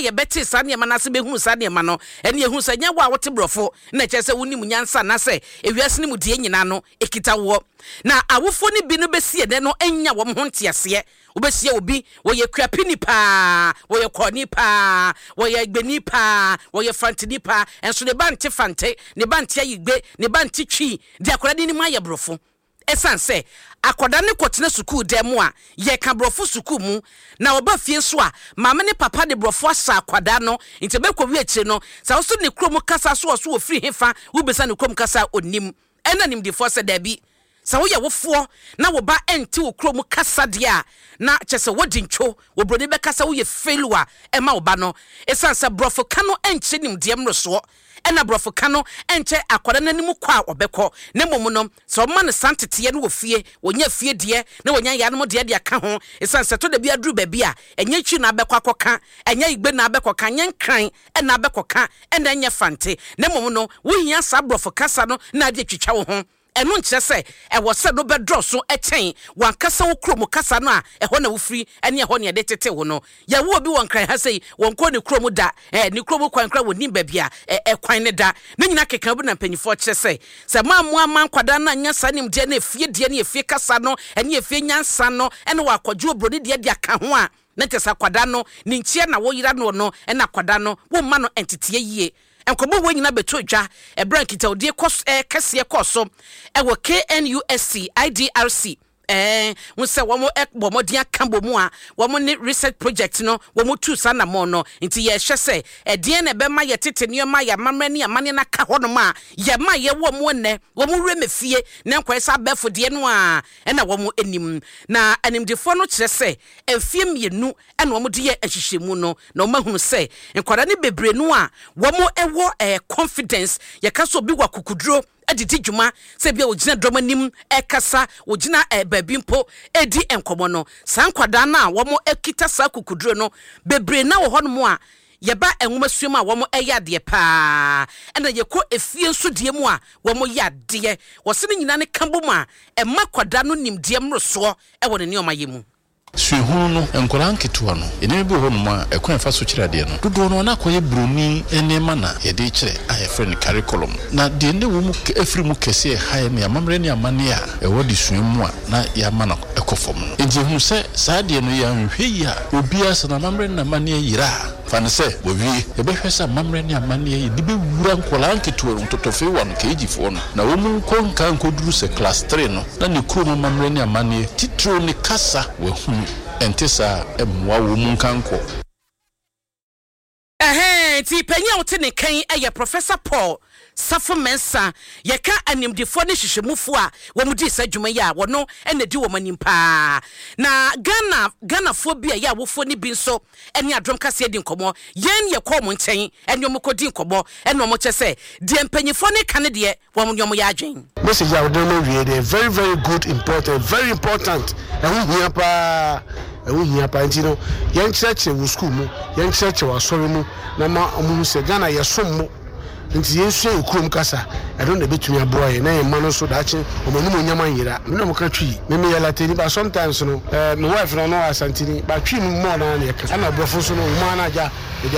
ye beti sa ne ma na se behu sa ne ma no ene ehu sa nya wa wote brofo na che se woni mu nyansa na se ewiase ne mu die nyina no ekita wo na awofo ne bi no besie de no enya wo ho ntiase obesie obi wo ye kwapini pa wo ye koni pa wo ye gbeni pa wo ye fantini pa enso ne bante fante ne bante ayigbe ne bante twi de akora ni mu aye brofo esanse akoda ne kotena sukuu dem a ye ka brofo sukuu mu na oba fie so a mama ne papa de brofo asa akoda no nti be ko wi akire no sa wo so ne krom kasa so wo firi hefa wo besa ne krom kasa onim ena nim de force da bi sa wo ye wofo na wo ba enti wo krom kasa de a na chese wo dintwo wo broni be kasa wo ye failure e ma wo ba no esanse brofo ka no enche nim de mroso ena brofo ka no enche akwada nanim kwa obekọ ne momunom so ma ne santete no wo fie wonya fie de na wonya ya no de aka ho esanse to da bi aduru ba bi a enya twi na abekọ akoka enya igbe na abekọ ka nya nkran ena abekọ ka ena nya fante ne momuno wo hia sa brofo kasa no na ade twitwa wo ho eno nkyere se e wo se no bedro so echen wan kasa wo krom kasa no a e ho na wo firi ene e ho ne de tete wo no ya wo obi won kran ha sei won ko ne krom da ne krom kwan kra wo nim ba bia kwan ne da ne nyina keka bu na mpanyifo kyere se ma mo aman kwada na nya sa nim de na efie de na efie kasa no ene efie nyansa no ene wa akwadwo obroni de aka ho a na tesa kwada no ne nchie na wo yira no no ena kwada no wo ma no entete yie enkobo wo nyina beto dwa brankita odie kese koso ewo KNUSC IDRC we say wo mo ekbomodian kambo mu a wo mo ne research project no wo mo tu sana mo no nti ye hwe se edien na be ma ye tete ne ma ya mamani amane na ka ho no ma ye ma ye wo mo ne wo mo remefie ne nkwa sa befo de no a na wo mo enim na animdefo no kire se efie mienu na wo mo de ye ahihwemu no na wo mahunu se nkwada ne bebre no a wo mo ewo confidence ye ka so bi wa kukuduro adidi djuma se bia ogina dromanim ekasa ogina babimpo edi enkomo no sankwada na wo mo ekita sa kukuduro no bebre na wo ho no mo a yeba enwoma suom a wo mo eyade pa ena yeko efie nso de mu a wo mo yade wo se nyina ne kambo mu a emma kwada no nimde mroso e wo ne ne omayemu Suihunu no enkoran ketua no ene bi ho no ma ekwan fa so kire de no dodo no na koye broni enema na ye de kire a friend curriculum na de ne wo mu efri mu kese ha ne amamre ne amane a e wodi suimu a na ya ma na ekofom no enje hu se sa de no ya nhwe ya obi asa na amamre na amane yira fa ne se bobi e be hwesa amamre ne amane yi de be wura nkoran ketua no totofe wan kejifo no na wo mu konka nkoduru se class 3 no na ne kuro amamre ne amane titro ne kasa we hu entesa emwa wo munkanko ti penya wote ne kan eye Professor Paul Safo Mensa ye ka animdifo ne hwehwemufo a wo mudi sa dwuma ya wo no ene di wo manim pa na Ghana fo bia ya wofo ne bi nso ene adrom kase di nkomo yen ye ko mo nchen ene mo kodi nkomo ene mo chese de mpanyifo ne kan de wo mo nyom ya adwen message I don't know we dey very very good important very important and we pa ewu hia pa ntino yen church wo school mu yen church wo asori mu na ma omu se Ghana ye som mu nti yesu ekrom kasa I don't betumi aboa ye na ye ma no so daache omanum onyama yira me mo ka twi me ya lateni ba sometimes no my wife no asantini ba twi mu mo na ye ka na brofo so no mo na ja